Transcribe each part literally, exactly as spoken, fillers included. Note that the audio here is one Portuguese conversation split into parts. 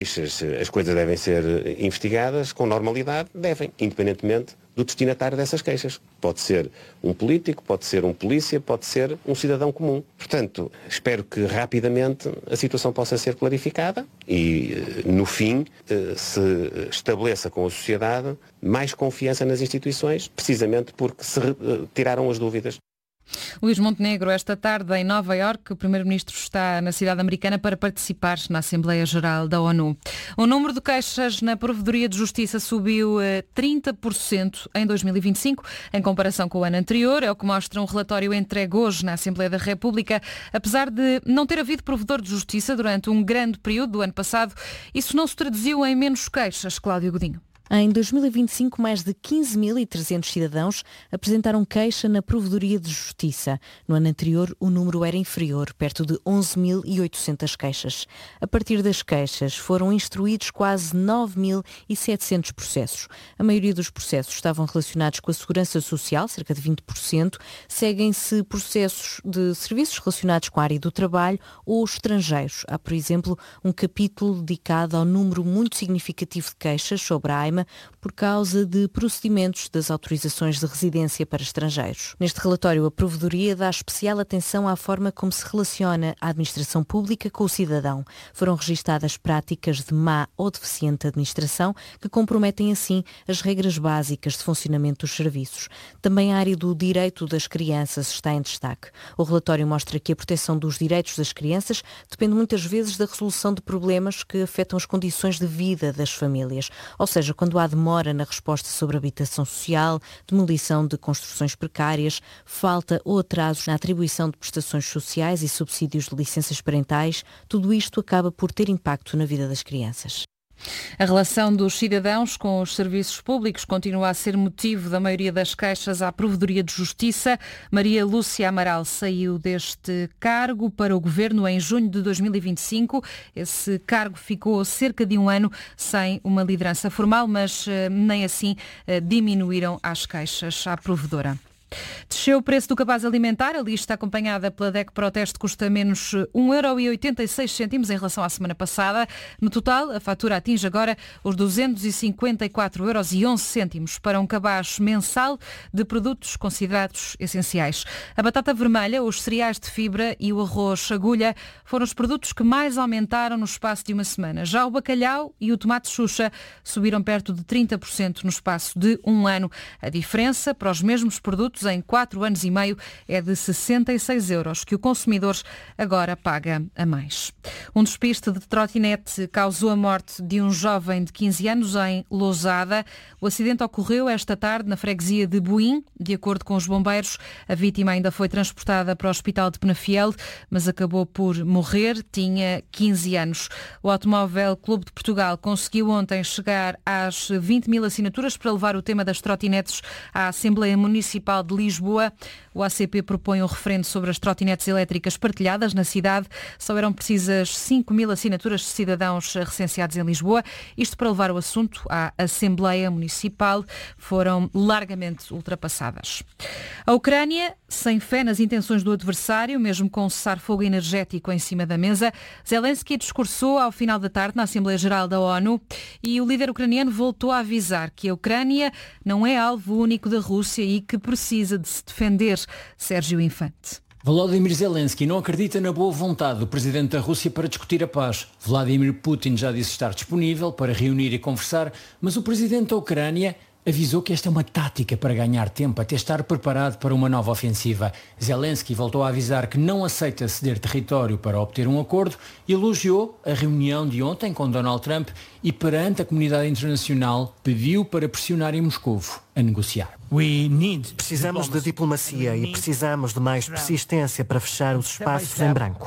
As coisas devem ser investigadas com normalidade, devem, independentemente do destinatário dessas queixas. Pode ser um político, pode ser um polícia, pode ser um cidadão comum. Portanto, espero que rapidamente a situação possa ser clarificada e, no fim, se estabeleça com a sociedade mais confiança nas instituições, precisamente porque se tiraram as dúvidas. Luís Montenegro, esta tarde em Nova Iorque, o primeiro-ministro está na cidade americana para participar na Assembleia Geral da ONU. O número de queixas na Provedoria de Justiça subiu trinta por cento em dois mil e vinte e cinco, em comparação com o ano anterior, é o que mostra um relatório entregue hoje na Assembleia da República. Apesar de não ter havido provedor de justiça durante um grande período do ano passado, isso não se traduziu em menos queixas, Cláudio Godinho. Em dois mil e vinte e cinco, mais de quinze mil e trezentos cidadãos apresentaram queixa na Provedoria de Justiça. No ano anterior, o número era inferior, perto de onze mil e oitocentas queixas. A partir das queixas, foram instruídos quase nove mil e setecentos processos. A maioria dos processos estavam relacionados com a segurança social, cerca de vinte por cento. Seguem-se processos de serviços relacionados com a área do trabalho ou estrangeiros. Há, por exemplo, um capítulo dedicado ao número muito significativo de queixas sobre a AIMA por causa de procedimentos das autorizações de residência para estrangeiros. Neste relatório, a Provedoria dá especial atenção à forma como se relaciona a administração pública com o cidadão. Foram registadas práticas de má ou deficiente administração que comprometem, assim, as regras básicas de funcionamento dos serviços. Também a área do direito das crianças está em destaque. O relatório mostra que a proteção dos direitos das crianças depende muitas vezes da resolução de problemas que afetam as condições de vida das famílias, ou seja, quando há demora na resposta sobre habitação social, demolição de construções precárias, falta ou atrasos na atribuição de prestações sociais e subsídios de licenças parentais, tudo isto acaba por ter impacto na vida das crianças. A relação dos cidadãos com os serviços públicos continua a ser motivo da maioria das queixas à Provedoria de Justiça. Maria Lúcia Amaral saiu deste cargo para o Governo em junho de dois mil e vinte e cinco. Esse cargo ficou cerca de um ano sem uma liderança formal, mas nem assim diminuíram as queixas à provedora. Desceu o preço do cabaz alimentar, a lista acompanhada pela D E C Proteste custa menos um euro e oitenta e seis cêntimos em relação à semana passada. No total, a fatura atinge agora os duzentos e cinquenta e quatro euros e onze cêntimos para um cabaz mensal de produtos considerados essenciais. A batata vermelha, os cereais de fibra e o arroz agulha foram os produtos que mais aumentaram no espaço de uma semana. Já o bacalhau e o tomate xuxa subiram perto de trinta por cento no espaço de um ano. A diferença para os mesmos produtos em quatro anos e meio é de sessenta e seis euros, que o consumidor agora paga a mais. Um despiste de trotinete causou a morte de um jovem de quinze anos em Lousada. O acidente ocorreu esta tarde na freguesia de Boim. De acordo com os bombeiros, a vítima ainda foi transportada para o hospital de Penafiel, mas acabou por morrer. Tinha quinze anos. O Automóvel Clube de Portugal conseguiu ontem chegar às vinte mil assinaturas para levar o tema das trotinetes à Assembleia Municipal de Lisboa. O A C P propõe um referendo sobre as trotinetes elétricas partilhadas na cidade. Só eram precisas cinco mil assinaturas de cidadãos recenseados em Lisboa. Isto para levar o assunto à Assembleia Municipal. Foram largamente ultrapassadas. A Ucrânia, sem fé nas intenções do adversário, mesmo com um cessar-fogo energético em cima da mesa, Zelensky discursou ao final da tarde na Assembleia Geral da ONU e o líder ucraniano voltou a avisar que a Ucrânia não é alvo único da Rússia e que precisa de se defender. Sérgio Infante. Volodymyr Zelensky não acredita na boa vontade do presidente da Rússia para discutir a paz. Vladimir Putin já disse estar disponível para reunir e conversar, mas o presidente da Ucrânia avisou que esta é uma tática para ganhar tempo até estar preparado para uma nova ofensiva. Zelensky voltou a avisar que não aceita ceder território para obter um acordo e elogiou a reunião de ontem com Donald Trump e perante a comunidade internacional pediu para pressionar em Moscovo a negociar. Precisamos de diplomacia e precisamos de mais persistência para fechar os espaços em branco.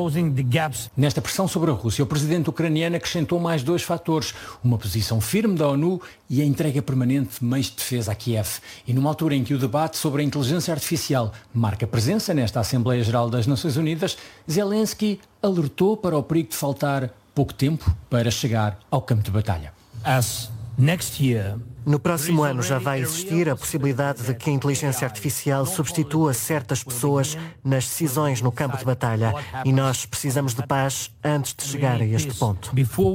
Nesta pressão sobre a Rússia, o presidente ucraniano acrescentou mais dois fatores: uma posição firme da ONU e a entrega permanente de meios de defesa a Kiev. E numa altura em que o debate sobre a inteligência artificial marca presença nesta Assembleia Geral das Nações Unidas, Zelensky alertou para o perigo de faltar pouco tempo para chegar ao campo de batalha. As Next year, no próximo ano já vai existir a possibilidade de que a inteligência artificial substitua certas pessoas nas decisões no campo de batalha. E nós precisamos de paz antes de chegar a este ponto.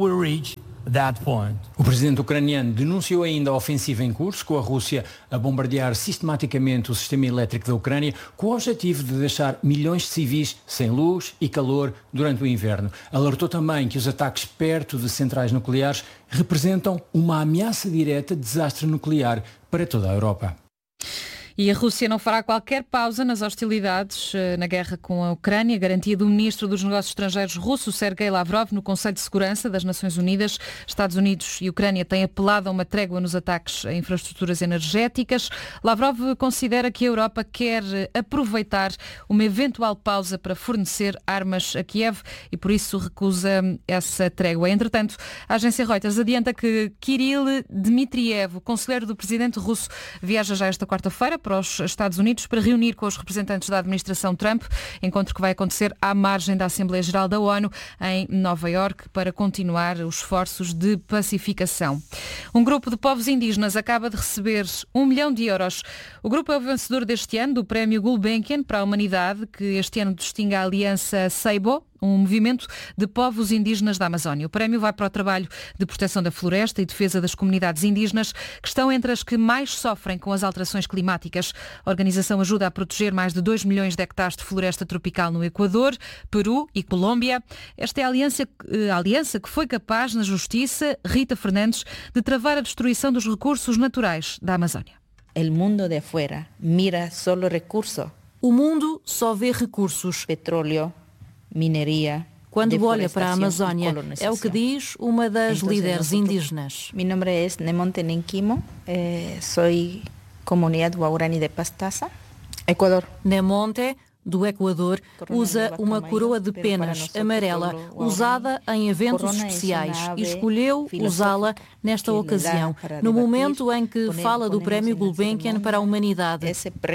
O presidente ucraniano denunciou ainda a ofensiva em curso, com a Rússia a bombardear sistematicamente o sistema elétrico da Ucrânia, com o objetivo de deixar milhões de civis sem luz e calor durante o inverno. Alertou também que os ataques perto de centrais nucleares representam uma ameaça direta de desastre nuclear para toda a Europa. E a Rússia não fará qualquer pausa nas hostilidades na guerra com a Ucrânia. Garantia do ministro dos Negócios Estrangeiros russo, Sergei Lavrov, no Conselho de Segurança das Nações Unidas. Estados Unidos e Ucrânia têm apelado a uma trégua nos ataques a infraestruturas energéticas. Lavrov considera que a Europa quer aproveitar uma eventual pausa para fornecer armas a Kiev e por isso recusa essa trégua. Entretanto, a agência Reuters adianta que Kirill Dmitriev, o conselheiro do presidente russo, viaja já esta quarta-feira para os Estados Unidos para reunir com os representantes da administração Trump, encontro que vai acontecer à margem da Assembleia Geral da ONU em Nova Iorque para continuar os esforços de pacificação. Um grupo de povos indígenas acaba de receber um milhão de euros. O grupo é o vencedor deste ano do Prémio Gulbenkian para a Humanidade, que este ano distingue a Aliança Seibo, um movimento de povos indígenas da Amazónia. O prémio vai para o trabalho de proteção da floresta e defesa das comunidades indígenas, que estão entre as que mais sofrem com as alterações climáticas. A organização ajuda a proteger mais de dois milhões de hectares de floresta tropical no Equador, Peru e Colômbia. Esta é a aliança, a aliança que foi capaz, na Justiça, Rita Fernandes, de travar a destruição dos recursos naturais da Amazónia. El mundo de afuera mira solo recursos. O mundo só vê recursos. Petróleo, mineria. Quando olha para a Amazónia, é o que diz uma das líderes indígenas. Meu nome é Nemonte Nenquimo, eh, sou comunidade Guarani de Pastaza, Equador. Nemonte, do Equador, usa uma coroa de penas amarela usada em eventos especiais e escolheu usá-la nesta ocasião, no momento em que fala do Prémio Gulbenkian para a Humanidade.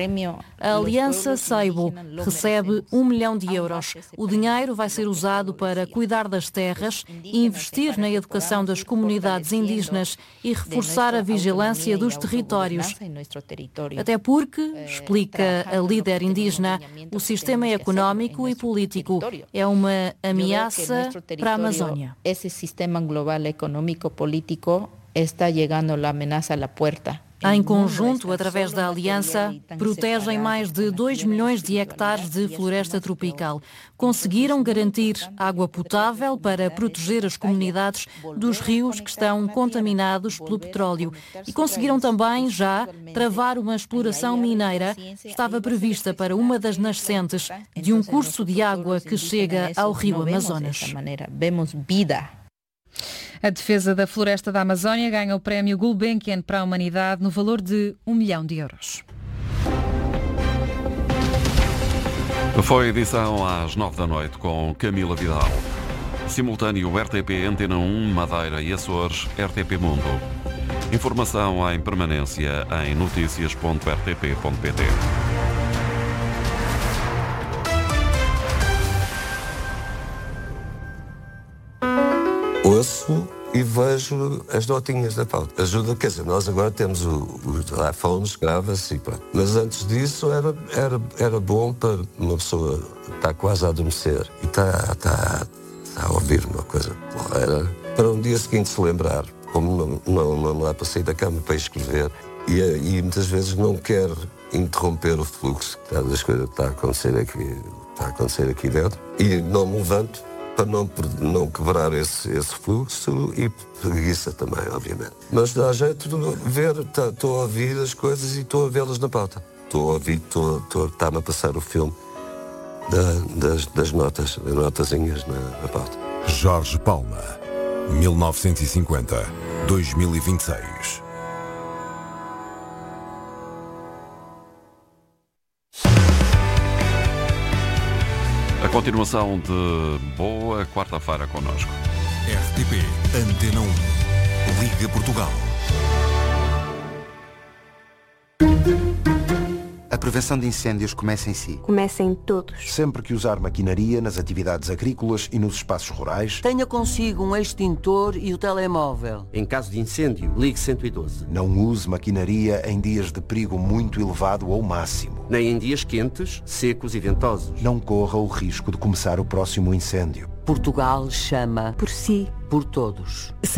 A Aliança Seibo recebe um milhão de euros. O dinheiro vai ser usado para cuidar das terras, investir na educação das comunidades indígenas e reforçar a vigilância dos territórios. Até porque, explica a líder indígena, o sistema económico e político é uma ameaça para a Amazónia. Esse sistema global económico-político está chegando a ameaça à porta. Em conjunto, através da aliança, protegem mais de dois milhões de hectares de floresta tropical. Conseguiram garantir água potável para proteger as comunidades dos rios que estão contaminados pelo petróleo. E conseguiram também, já, travar uma exploração mineira que estava prevista para uma das nascentes de um curso de água que chega ao rio Amazonas. Vemos vida. A defesa da floresta da Amazónia ganha o Prémio Gulbenkian para a Humanidade no valor de um milhão de euros. Foi a edição às nove da noite com Camila Vidal. Simultâneo R T P Antena um, Madeira e Açores, R T P Mundo. Informação em permanência em notícias ponto r t p ponto p t. Ouço e vejo as notinhas da pauta. Ajuda, quer dizer, nós agora temos o, os iPhones, grava-se e pronto. Mas antes disso era, era, era bom para uma pessoa estar quase a adormecer e está, está, está a ouvir uma coisa. Era para um dia seguinte se lembrar, como não, não, não dá para sair da cama para escrever e, e muitas vezes não quer interromper o fluxo das coisas que está a acontecer aqui, está a acontecer aqui dentro e não me levanto para não, não quebrar esse, esse fluxo e preguiça também, obviamente. Mas dá jeito de ver, estou tá, a ouvir as coisas e estou a vê-las na pauta. Estou a ouvir, está-me a passar o filme da, das, das notas, das notazinhas na, na pauta. Jorge Palma, mil novecentos e cinquenta a dois mil e vinte e seis. A continuação de boa quarta-feira connosco. R T P Antena um, Liga Portugal. A prevenção de incêndios começa em si. Começa em todos. Sempre que usar maquinaria nas atividades agrícolas e nos espaços rurais, tenha consigo um extintor e o telemóvel. Em caso de incêndio, ligue cento e doze. Não use maquinaria em dias de perigo muito elevado ou máximo. Nem em dias quentes, secos e ventosos. Não corra o risco de começar o próximo incêndio. Portugal chama por si, por todos.